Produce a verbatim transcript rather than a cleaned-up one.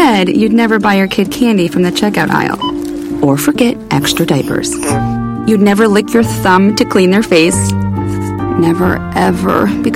said you'd never buy your kid candy from the checkout aisle. Or forget extra diapers. You'd never lick your thumb to clean their face. Never, ever, because